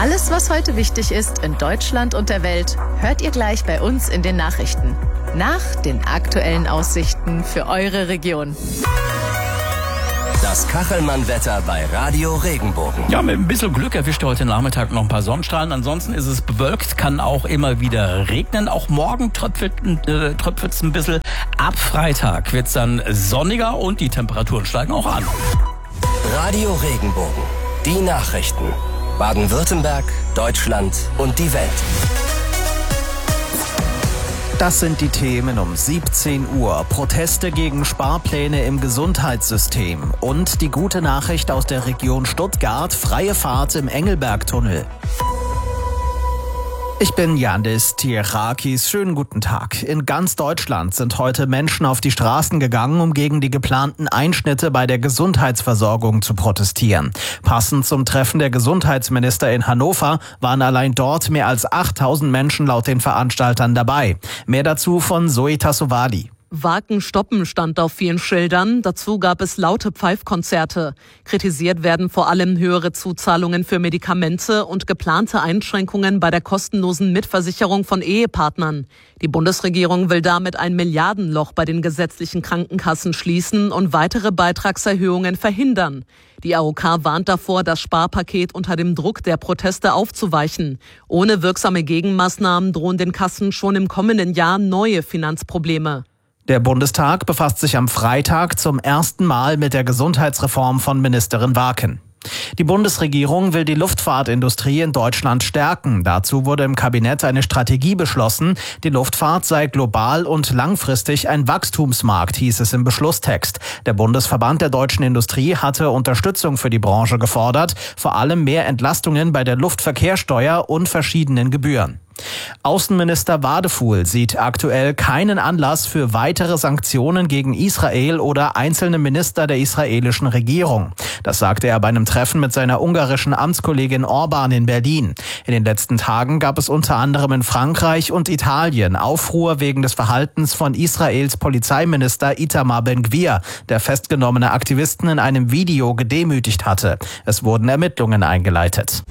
Alles, was heute wichtig ist in Deutschland und der Welt, hört ihr gleich bei uns in den Nachrichten. Nach den aktuellen Aussichten für eure Region. Das Kachelmann-Wetter bei Radio Regenbogen. Ja, mit ein bisschen Glück erwischt ihr heute Nachmittag noch ein paar Sonnenstrahlen. Ansonsten ist es bewölkt, kann auch immer wieder regnen. Auch morgen tröpfelt es ein bisschen. Ab Freitag wird es dann sonniger und die Temperaturen steigen auch an. Radio Regenbogen. Die Nachrichten. Baden-Württemberg, Deutschland und die Welt. Das sind die Themen um 17 Uhr. Proteste gegen Sparpläne im Gesundheitssystem. Und die gute Nachricht aus der Region Stuttgart, freie Fahrt im Engelbergtunnel. Ich bin Yandis Tierakis. Schönen guten Tag. In ganz Deutschland sind heute Menschen auf die Straßen gegangen, um gegen die geplanten Einschnitte bei der Gesundheitsversorgung zu protestieren. Passend zum Treffen der Gesundheitsminister in Hannover waren allein dort mehr als 8000 Menschen laut den Veranstaltern dabei. Mehr dazu von Zoe Tassovali. Wagen stoppen stand auf vielen Schildern. Dazu gab es laute Pfeifkonzerte. Kritisiert werden vor allem höhere Zuzahlungen für Medikamente und geplante Einschränkungen bei der kostenlosen Mitversicherung von Ehepartnern. Die Bundesregierung will damit ein Milliardenloch bei den gesetzlichen Krankenkassen schließen und weitere Beitragserhöhungen verhindern. Die AOK warnt davor, das Sparpaket unter dem Druck der Proteste aufzuweichen. Ohne wirksame Gegenmaßnahmen drohen den Kassen schon im kommenden Jahr neue Finanzprobleme. Der Bundestag befasst sich am Freitag zum ersten Mal mit der Gesundheitsreform von Ministerin Waken. Die Bundesregierung will die Luftfahrtindustrie in Deutschland stärken. Dazu wurde im Kabinett eine Strategie beschlossen. Die Luftfahrt sei global und langfristig ein Wachstumsmarkt, hieß es im Beschlusstext. Der Bundesverband der deutschen Industrie hatte Unterstützung für die Branche gefordert, vor allem mehr Entlastungen bei der Luftverkehrssteuer und verschiedenen Gebühren. Außenminister Wadefuhl sieht aktuell keinen Anlass für weitere Sanktionen gegen Israel oder einzelne Minister der israelischen Regierung. Das sagte er bei einem Treffen mit seiner ungarischen Amtskollegin Orban in Berlin. In den letzten Tagen gab es unter anderem in Frankreich und Italien Aufruhr wegen des Verhaltens von Israels Polizeiminister Itamar Ben-Gvir, der festgenommene Aktivisten in einem Video gedemütigt hatte. Es wurden Ermittlungen eingeleitet.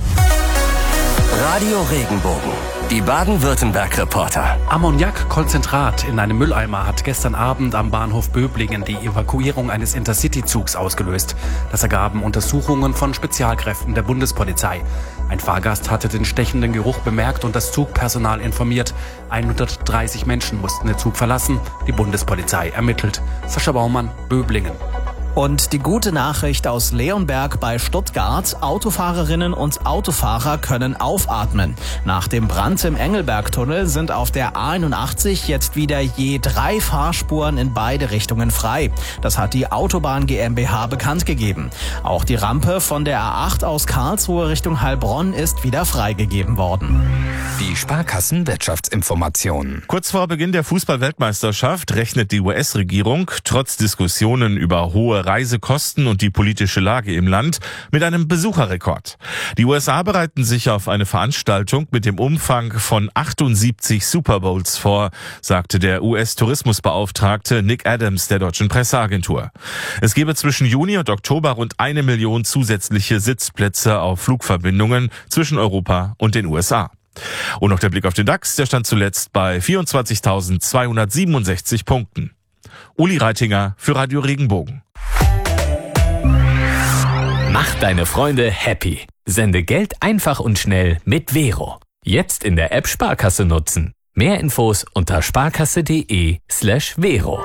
Radio Regenbogen. Die Baden-Württemberg-Reporter. Ammoniakkonzentrat in einem Mülleimer hat gestern Abend am Bahnhof Böblingen die Evakuierung eines Intercity-Zugs ausgelöst. Das ergaben Untersuchungen von Spezialkräften der Bundespolizei. Ein Fahrgast hatte den stechenden Geruch bemerkt und das Zugpersonal informiert. 130 Menschen mussten den Zug verlassen. Die Bundespolizei ermittelt. Sascha Baumann, Böblingen. Und die gute Nachricht aus Leonberg bei Stuttgart: Autofahrerinnen und Autofahrer können aufatmen. Nach dem Brand im Engelbergtunnel sind auf der A81 jetzt wieder je 3 Fahrspuren in beide Richtungen frei. Das hat die Autobahn GmbH bekannt gegeben. Auch die Rampe von der A8 aus Karlsruhe Richtung Heilbronn ist wieder freigegeben worden. Die Sparkassen-Wirtschaftsinformationen. Kurz vor Beginn der Fußball-Weltmeisterschaft rechnet die US-Regierung trotz Diskussionen über hohe Reisekosten und die politische Lage im Land mit einem Besucherrekord. Die USA bereiten sich auf eine Veranstaltung mit dem Umfang von 78 Super Bowls vor, sagte der US-Tourismusbeauftragte Nick Adams der deutschen Presseagentur. Es gebe zwischen Juni und Oktober rund 1 Million zusätzliche Sitzplätze auf Flugverbindungen zwischen Europa und den USA. Und noch der Blick auf den DAX, der stand zuletzt bei 24.267 Punkten. Uli Reitinger für Radio Regenbogen. Mach deine Freunde happy. Sende Geld einfach und schnell mit Vero. Jetzt in der App Sparkasse nutzen. Mehr Infos unter sparkasse.de/Vero.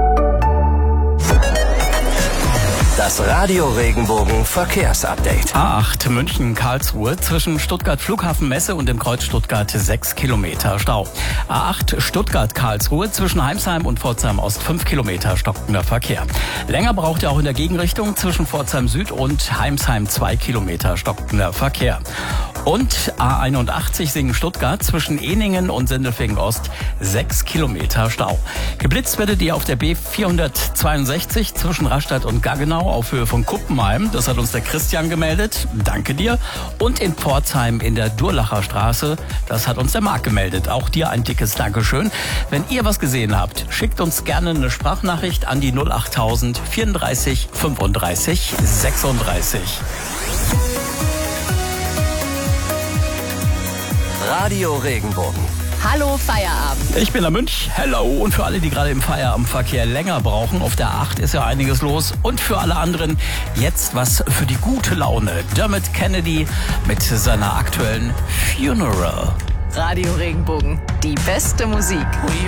Das Radio Regenbogen Verkehrsupdate. A8 München-Karlsruhe zwischen Stuttgart Flughafen Messe und dem Kreuz Stuttgart 6 Kilometer Stau. A8 Stuttgart-Karlsruhe zwischen Heimsheim und Pforzheim Ost 5 Kilometer stockender Verkehr. Länger braucht ihr auch in der Gegenrichtung zwischen Pforzheim Süd und Heimsheim 2 Kilometer stockender Verkehr. Und A81 Singen-Stuttgart zwischen Ehningen und Sindelfingen Ost 6 Kilometer Stau. Geblitzt werdet ihr auf der B462 zwischen Rastatt und Gaggenau auf Höhe von Kuppenheim. Das hat uns der Christian gemeldet. Danke dir. Und in Pforzheim in der Durlacher Straße. Das hat uns der Marc gemeldet. Auch dir ein dickes Dankeschön. Wenn ihr was gesehen habt, schickt uns gerne eine Sprachnachricht an die 08000 34 35 36. Radio Regenbogen. Hallo Feierabend. Ich bin der Münch. Hello. Und für alle, die gerade im Feierabendverkehr länger brauchen, auf der 8 ist ja einiges los. Und für alle anderen jetzt was für die gute Laune. Dermot Kennedy mit seiner aktuellen Funeral. Radio Regenbogen, die beste Musik.